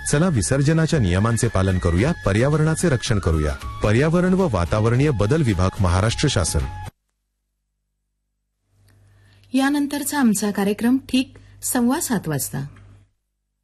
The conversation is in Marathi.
चला विसर्जनाच्या नियमांचे पालन करूया, पर्यावरणाचे रक्षण करूया. पर्यावरण व वातावरणीय बदल विभाग, महाराष्ट्र शासन. यानंतरचा आमचा कार्यक्रम ठीक 7:15 वाजता.